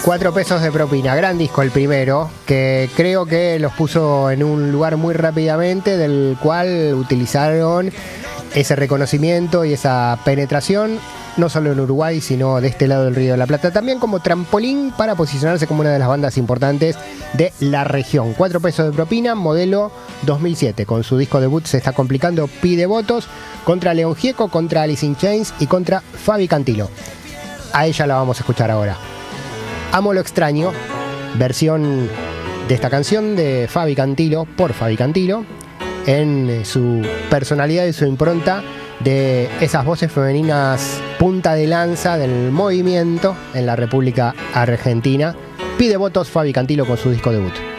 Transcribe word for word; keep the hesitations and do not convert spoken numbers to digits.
Cuatro pesos de propina, gran disco el primero, que creo que los puso en un lugar muy rápidamente, del cual utilizaron ese reconocimiento y esa penetración, no solo en Uruguay, sino de este lado del Río de la Plata, también como trampolín para posicionarse como una de las bandas importantes de la región. Cuatro pesos de propina, modelo dos mil siete, con su disco debut Se está complicando, pide votos, contra León Gieco, contra Alice in Chains y contra Fabi Cantilo. A ella la vamos a escuchar ahora. Amo lo extraño, versión de esta canción de Fabi Cantilo, por Fabi Cantilo, en su personalidad y su impronta de esas voces femeninas punta de lanza del movimiento en la República Argentina. Pide votos Fabi Cantilo con su disco debut.